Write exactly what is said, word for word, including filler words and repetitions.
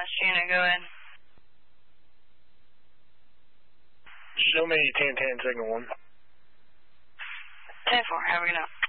last unit, go ahead. Show me ten ten, second one. ten four, have a good night.